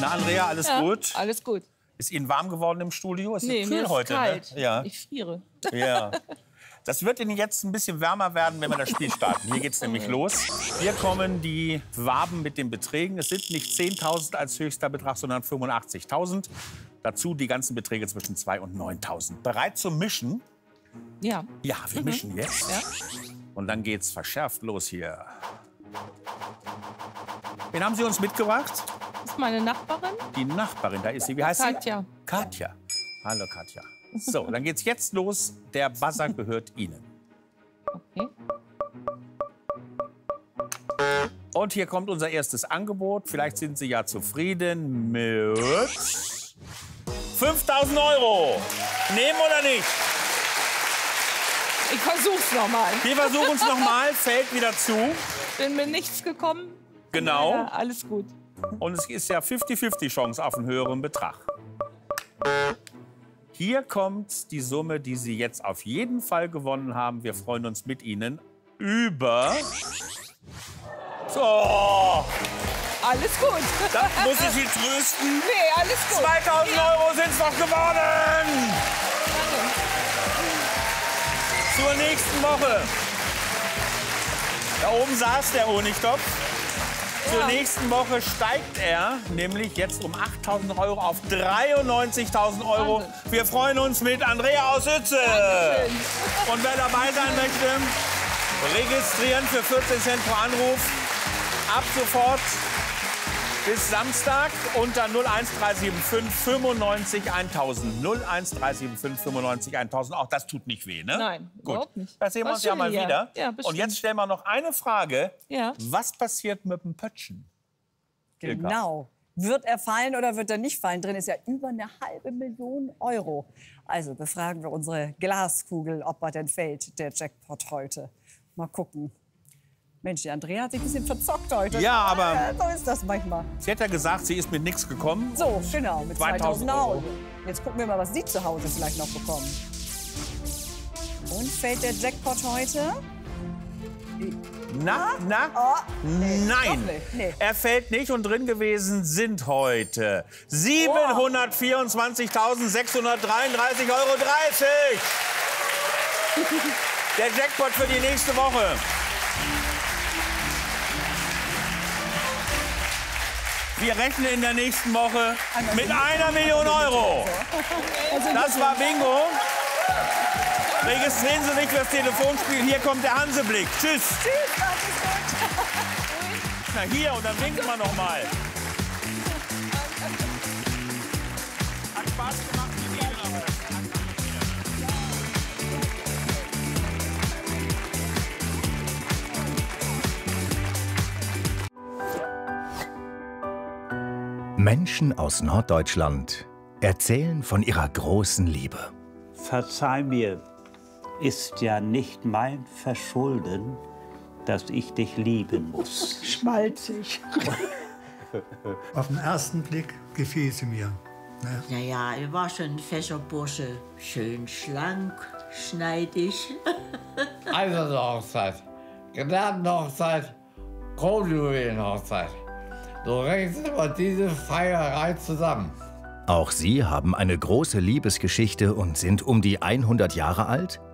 Na, Andrea, alles gut? Alles gut. Ist Ihnen warm geworden im Studio? Es ist Nee, kühl mir ist heute. kalt. Ne? Ja. Ich friere. Ja. Das wird Ihnen jetzt ein bisschen wärmer werden, wenn wir das Spiel starten. Hier geht es nämlich los. Hier kommen die Waben mit den Beträgen. Es sind nicht 10.000 als höchster Betrag, sondern 85.000. Dazu die ganzen Beträge zwischen 2.000 und 9.000. Bereit zum Mischen? Ja. Ja, wir mischen jetzt. Ja. Und dann geht's verschärft los hier. Wen haben Sie uns mitgebracht? Das ist meine Nachbarin. Die Nachbarin, da ist sie. Wie heißt Katja. sie? Katja. Hallo, Katja. So, dann geht's jetzt los. Der Buzzer gehört Ihnen. Okay. Und hier kommt unser erstes Angebot. Vielleicht sind Sie ja zufrieden mit 5.000 €. Nehmen oder nicht? Ich versuch's nochmal. Wir versuchen es nochmal. Fällt wieder zu. Bin mir nichts gekommen. Genau. Ja, alles gut. Und es ist ja 50-50 Chance auf einen höheren Betrag. Hier kommt die Summe, die Sie jetzt auf jeden Fall gewonnen haben. Wir freuen uns mit Ihnen über... So, Alles gut. das muss ich Sie trösten. Nee, alles gut. 2.000 € sind's noch geworden. Zur nächsten Woche. Da oben saß der Honigtopf. Zur nächsten Woche steigt er nämlich jetzt um 8.000 € auf 93.000 €. Wahnsinn. Wir freuen uns mit Andrea aus Uetze. Dankeschön. Und wer dabei sein möchte, registrieren für 14 Cent pro Anruf. Ab sofort bis Samstag unter 01375 95 1000. 01375 95 1000. Auch das tut nicht weh, ne? Nein, Gut. überhaupt nicht. Da sehen wir War uns ja schön mal hier. wieder. Ja, Und bestimmt. jetzt stellen wir noch eine Frage. Ja. Was passiert mit dem Pöttchen? Genau. Wird er fallen oder wird er nicht fallen? Drin ist ja über 500.000 €. Also befragen wir unsere Glaskugel, ob er denn fällt, der Jackpot heute. Mal gucken. Mensch, die Andrea hat sich ein bisschen verzockt heute. Ja, aber- So ist das manchmal. Sie hat ja gesagt, sie ist mit nichts gekommen. So, genau, mit 2.000 2.000 €. €. Jetzt gucken wir mal, was Sie zu Hause vielleicht noch bekommen. Und fällt der Jackpot heute? Na? Oh, nee, Nein, doch nicht. Nee. er fällt nicht und drin gewesen sind heute 724.633,30 €. Der Jackpot für die nächste Woche. Wir rechnen in der nächsten Woche mit 1 Million €. Das war Bingo. Registrieren Sie sich fürs Telefonspiel. Hier kommt der Hanseblick. Tschüss. Tschüss, macht es gut. Na hier, und dann winken wir noch mal. Hat Spaß gemacht. Wir gehen aber. Menschen aus Norddeutschland erzählen von ihrer großen Liebe. Verzeih mir, ist ja nicht mein Verschulden, dass ich dich lieben muss. Schmalzig. Auf den ersten Blick gefiel sie mir. Ne? Ja, ja, er war schon ein fescher Bursche. Schön schlank, schneidig. Eiserne Hochzeit, Gnadene Hochzeit, Kronjuwelenhochzeit. So rechnet immer diese Feierei zusammen. Auch sie haben eine große Liebesgeschichte und sind um die 100 Jahre alt?